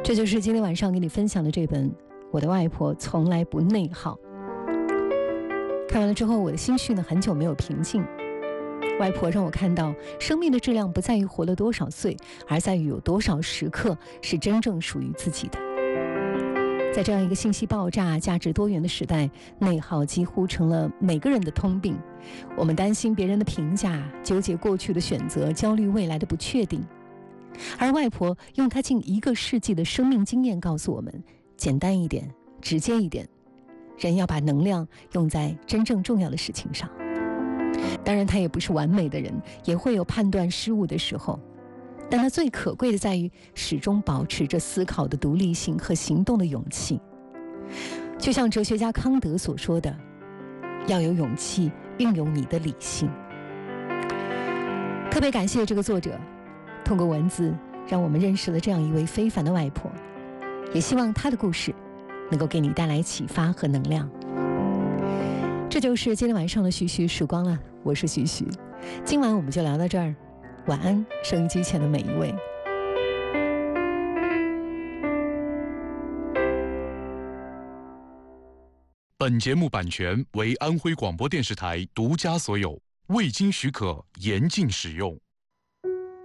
这就是今天晚上给你分享的这本《我的外婆从来不内耗》。看完了之后，我的心绪呢很久没有平静。外婆让我看到，生命的质量不在于活了多少岁，而在于有多少时刻是真正属于自己的。在这样一个信息爆炸、价值多元的时代，内耗几乎成了每个人的通病。我们担心别人的评价，纠结过去的选择，焦虑未来的不确定。而外婆用她近1个世纪的生命经验告诉我们，简单一点，直接一点，人要把能量用在真正重要的事情上。当然她也不是完美的人，也会有判断失误的时候，但她最可贵的在于始终保持着思考的独立性和行动的勇气。就像哲学家康德所说的，要有勇气运用你的理性。特别感谢这个作者通过文字让我们认识了这样一位非凡的外婆，也希望她的故事能够给你带来启发和能量。这就是今天晚上的徐徐时光了，我是徐徐，今晚我们就聊到这儿，晚安，收音机前的每一位。 本节目版权为安徽广播电视台独家所有，未经许可严禁使用。